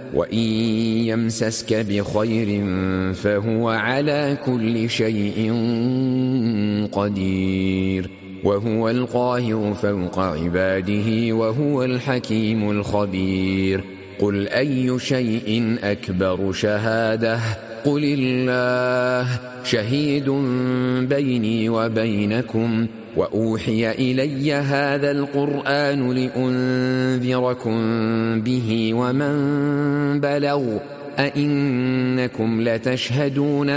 وإن يمسسك بخير فهو على كل شيء قدير، وهو القاهر فوق عباده، وهو الحكيم الخبير. قل أي شيء أكبر شهادة؟ قل الله، شهيد بيني وبينكم. وأوحي إلي هذا القرآن لأنذركم به ومن بلغ. أئنكم لتشهدون